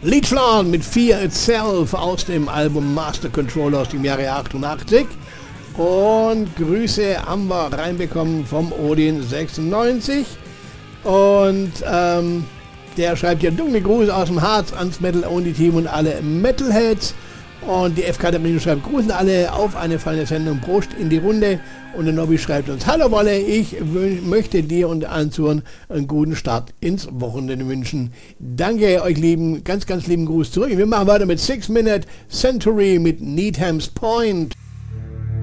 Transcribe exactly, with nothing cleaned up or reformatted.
Leechland mit Fear Itself aus dem Album Master Control aus dem Jahre achtundachtzig. Und Grüße haben wir reinbekommen vom Odin sechsundneunzig. Und ähm, der schreibt ja dunkle Grüße aus dem Harz ans Metal Only Team und alle Metalheads. Und die F K Termin schreibt, grüßen alle auf eine feine Sendung, Prost in die Runde. Und der Nobby schreibt uns, hallo Wolle, ich w- möchte dir und allen Zuhörern einen guten Start ins Wochenende wünschen. Danke euch lieben, ganz, ganz lieben Gruß zurück. Wir machen weiter mit Six Minute Century mit Needham's Point.